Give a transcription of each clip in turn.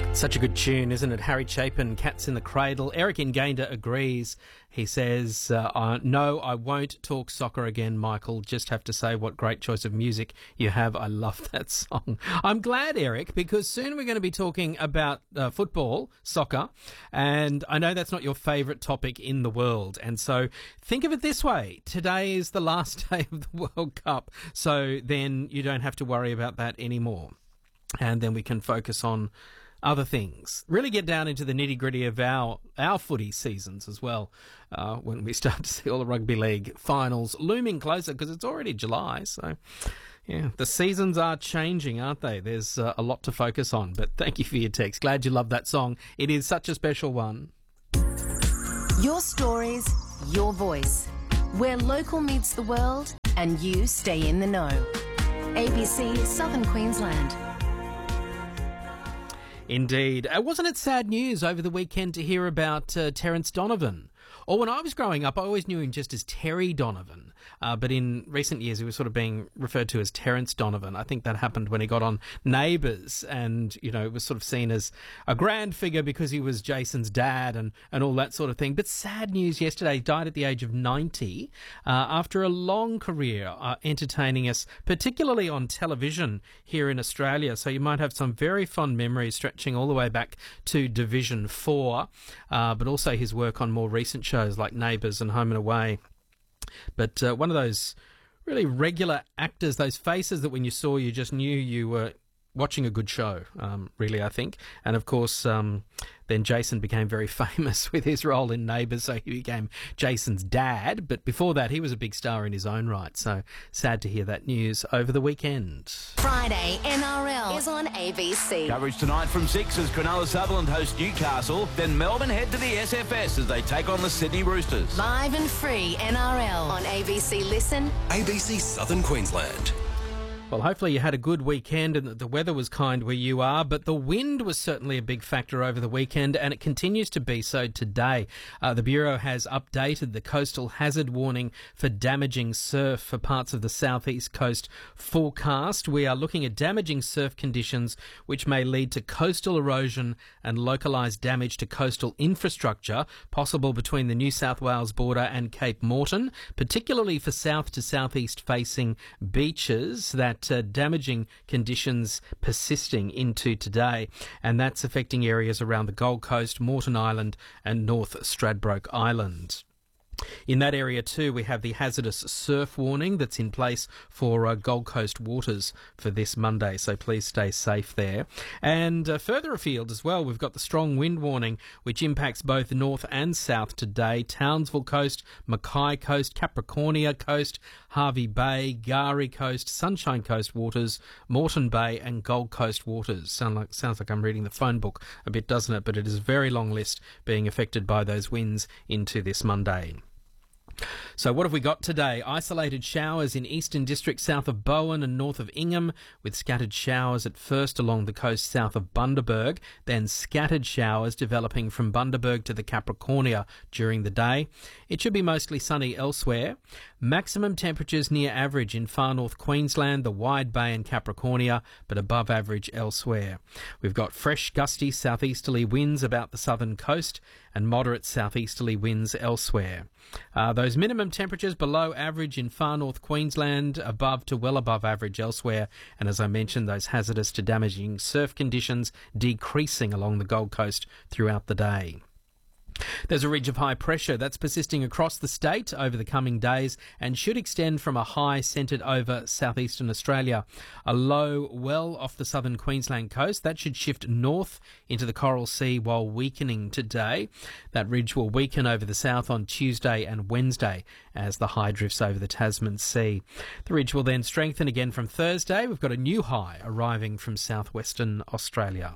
Such a good tune, isn't it? Harry Chapin, Cats in the Cradle. Eric Ingander agrees. He says, no, I won't talk soccer again, Michael. Just have to say what great choice of music you have. I love that song. I'm glad, Eric, because soon we're going to be talking about football, soccer, and I know that's not your favourite topic in the world. And so think of it this way. Today is the last day of the World Cup, so then you don't have to worry about that anymore. And then we can focus on other things. Really get down into the nitty-gritty of our footy seasons as well, when we start to see all the rugby league finals looming closer, because it's already July. So, yeah, the seasons are changing, aren't they? There's a lot to focus on. But thank you for your text. Glad you love that song. It is such a special one. Your stories, your voice. Where local meets the world and you stay in the know. ABC Southern Queensland. Indeed. Wasn't it sad news over the weekend to hear about Terence Donovan? Or when I was growing up, I always knew him just as Terry Donovan. But in recent years, he was sort of being referred to as Terence Donovan. I think that happened when he got on Neighbours and, you know, was sort of seen as a grand figure because he was Jason's dad and all that sort of thing. But sad news yesterday, he died at the age of 90 after a long career entertaining us, particularly on television here in Australia. So you might have some very fond memories stretching all the way back to Division 4, but also his work on more recent shows like Neighbours and Home and Away. But one of those really regular actors, those faces that when you saw you just knew you were watching a good show, really, I think. And of course, then Jason became very famous with his role in Neighbours, so he became Jason's dad. But before that, he was a big star in his own right. So sad to hear that news over the weekend. Friday NRL is on ABC. Coverage tonight from 6 as Cronulla Sutherland host Newcastle. Then Melbourne head to the SFS as they take on the Sydney Roosters. Live and free NRL on ABC Listen. ABC Southern Queensland. Well, hopefully you had a good weekend and that the weather was kind where you are, but the wind was certainly a big factor over the weekend, and it continues to be so today. The Bureau has updated the coastal hazard warning for damaging surf for parts of the southeast coast forecast. We are looking at damaging surf conditions which may lead to coastal erosion and localised damage to coastal infrastructure, possible between the New South Wales border and Cape Morton, particularly for south to southeast facing beaches. That damaging conditions persisting into today, and that's affecting areas around the Gold Coast, Moreton Island and North Stradbroke Island. In that area too, we have the hazardous surf warning that's in place for Gold Coast waters for this Monday, so please stay safe there. And further afield as well, we've got the strong wind warning, which impacts both north and south today. Townsville Coast, Mackay Coast, Capricornia Coast, Hervey Bay, Gari Coast, Sunshine Coast waters, Moreton Bay and Gold Coast waters. Sounds like I'm reading the phone book a bit, doesn't it? But it is a very long list being affected by those winds into this Monday. So what have we got today? Isolated showers in Eastern District south of Bowen and north of Ingham, with scattered showers at first along the coast south of Bundaberg, then scattered showers developing from Bundaberg to the Capricornia during the day. It should be mostly sunny elsewhere. Maximum temperatures near average in far north Queensland, the Wide Bay and Capricornia, but above average elsewhere. We've got fresh gusty southeasterly winds about the southern coast and moderate southeasterly winds elsewhere. Those minimum temperatures below average in far north Queensland, above to well above average elsewhere, and as I mentioned, those hazardous to damaging surf conditions decreasing along the Gold Coast throughout the day. There's a ridge of high pressure that's persisting across the state over the coming days and should extend from a high centred over southeastern Australia. A low well off the southern Queensland coast, that should shift north into the Coral Sea while weakening today. That ridge will weaken over the south on Tuesday and Wednesday as the high drifts over the Tasman Sea. The ridge will then strengthen again from Thursday. We've got a new high arriving from southwestern Australia.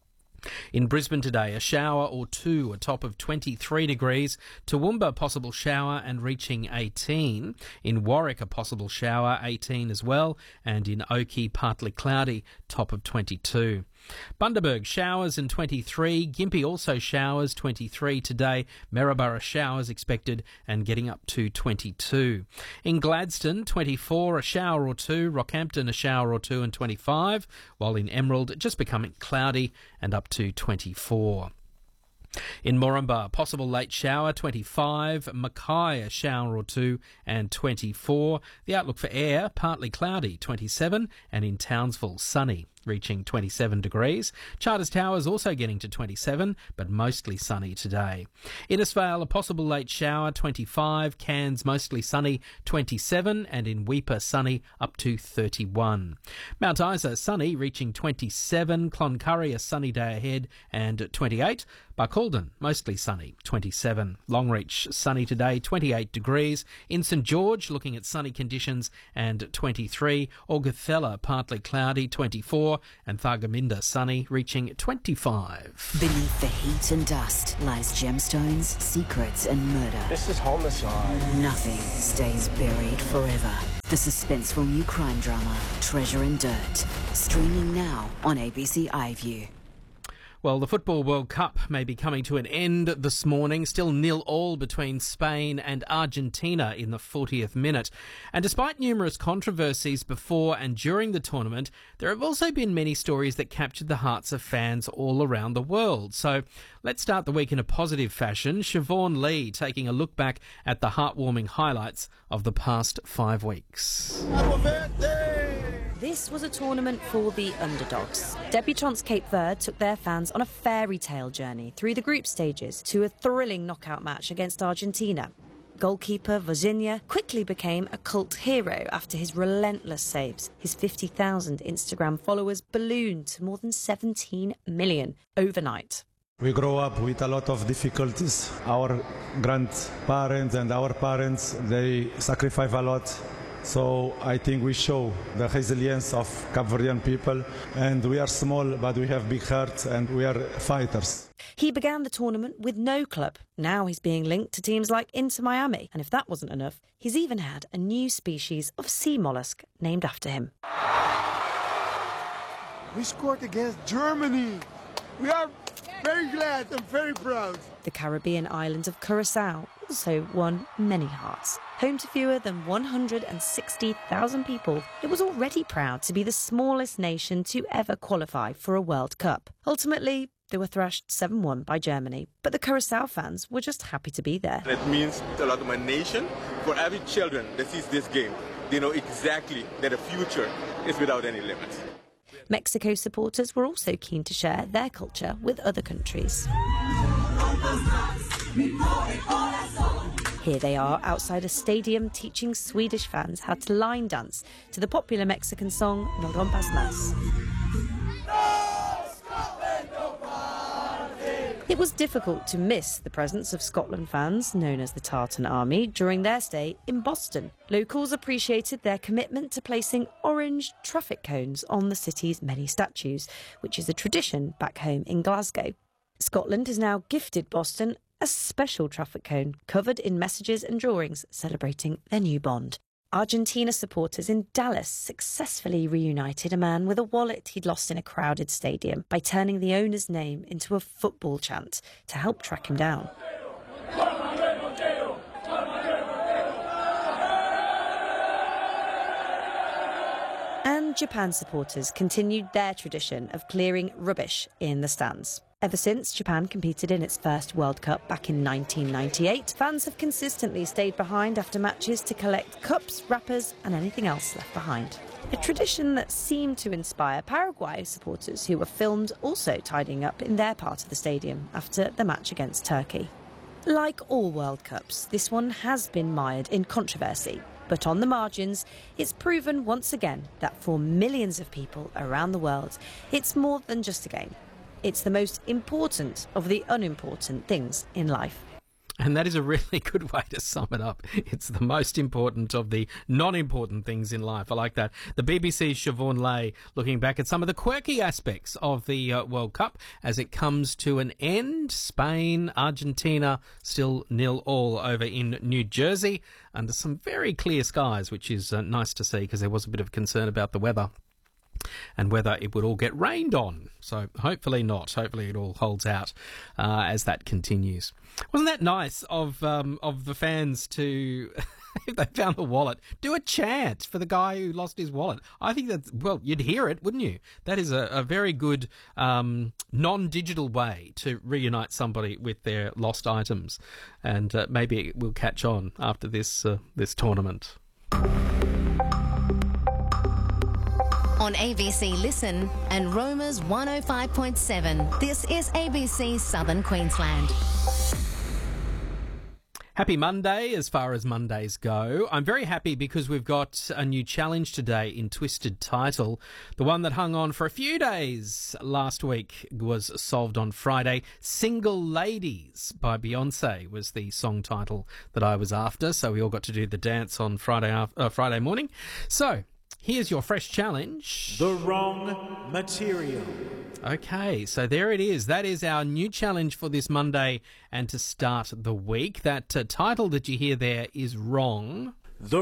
In Brisbane today, a shower or two, a top of 23 degrees. Toowoomba, possible shower and reaching 18. In Warwick, a possible shower, 18 as well. And in Oakey, partly cloudy, top of 22. Bundaberg showers and 23. Gympie also showers, 23 today. Maryborough showers expected and getting up to 22. In Gladstone, 24, a shower or two. Rockhampton, a shower or two and 25. While in Emerald, just becoming cloudy and up to 24. In Moranbah, possible late shower, 25. Mackay, a shower or two and 24. The outlook for air, partly cloudy, 27. And in Townsville, sunny, reaching 27 degrees. Charters Towers also getting to 27, but mostly sunny today. Innisfail, a possible late shower, 25. Cairns, mostly sunny, 27. And in Weipa, sunny, up to 31. Mount Isa, sunny, reaching 27. Cloncurry, a sunny day ahead, and 28. Barcaldine, mostly sunny, 27. Longreach, sunny today, 28 degrees. In St George, looking at sunny conditions, and 23. Augathella, partly cloudy, 24. And Thargomindah, sunny, reaching 25. Beneath the heat and dust lies gemstones, secrets and murder. This is homicide. Nothing stays buried forever. The suspenseful new crime drama, Treasure and Dirt, streaming now on ABC iView. Well, the Football World Cup may be coming to an end this morning. Still 0-0 between Spain and Argentina in the 40th minute. And despite numerous controversies before and during the tournament, there have also been many stories that captured the hearts of fans all around the world. So let's start the week in a positive fashion. Siobhan Lee taking a look back at the heartwarming highlights of the past 5 weeks. This was a tournament for the underdogs. Debutants Cape Verde took their fans on a fairy tale journey through the group stages to a thrilling knockout match against Argentina. Goalkeeper Vozinha quickly became a cult hero after his relentless saves. His 50,000 Instagram followers ballooned to more than 17 million overnight. We grow up with a lot of difficulties. Our grandparents and our parents, they sacrifice a lot. So I think we show the resilience of Cape Verdean people, and we are small, but we have big hearts and we are fighters. He began the tournament with no club. Now he's being linked to teams like Inter Miami, and if that wasn't enough, he's even had a new species of sea mollusk named after him. We scored against Germany. We are very glad and very proud. The Caribbean island of Curacao also won many hearts. Home to fewer than 160,000 people, it was already proud to be the smallest nation to ever qualify for a World Cup. Ultimately, they were thrashed 7-1 by Germany, but the Curacao fans were just happy to be there. It means a lot to my nation. For every children that sees this game, they know exactly that the future is without any limits. Mexico supporters were also keen to share their culture with other countries. Here they are outside a stadium teaching Swedish fans how to line dance to the popular Mexican song No Rompas Más. It was difficult to miss the presence of Scotland fans, known as the Tartan Army, during their stay in Boston. Locals appreciated their commitment to placing orange traffic cones on the city's many statues, which is a tradition back home in Glasgow. Scotland has now gifted Boston a special traffic cone covered in messages and drawings celebrating their new bond. Argentina supporters in Dallas successfully reunited a man with a wallet he'd lost in a crowded stadium by turning the owner's name into a football chant to help track him down. And Japan supporters continued their tradition of clearing rubbish in the stands. Ever since Japan competed in its first World Cup back in 1998, fans have consistently stayed behind after matches to collect cups, wrappers and anything else left behind. A tradition that seemed to inspire Paraguay supporters who were filmed also tidying up in their part of the stadium after the match against Turkey. Like all World Cups, this one has been mired in controversy. But on the margins, it's proven once again that for millions of people around the world, it's more than just a game. It's the most important of the unimportant things in life. And that is a really good way to sum it up. It's the most important of the non-important things in life. I like that. The BBC's Siobhan Lee looking back at some of the quirky aspects of the World Cup as it comes to an end. Spain, Argentina, still 0-0 over in New Jersey under some very clear skies, which is nice to see because there was a bit of concern about the weather. and whether it would all get rained on. So hopefully not. Hopefully it all holds out as that continues. Wasn't that nice of the fans to, if they found the wallet, do a chant for the guy who lost his wallet? I think that's, well, you'd hear it, wouldn't you? That is a very good non-digital way to reunite somebody with their lost items. And maybe it will catch on after this tournament. On ABC Listen and Roma's 105.7, this is ABC Southern Queensland. Happy Monday as far as Mondays go. I'm very happy because we've got a new challenge today in Twisted Title. The one that hung on for a few days last week was solved on Friday. Single Ladies by Beyonce was the song title that I was after, so we all got to do the dance on Friday morning. So here's your fresh challenge. The wrong material. Okay, so there it is. That is our new challenge for this Monday and to start the week. That title that you hear there is wrong.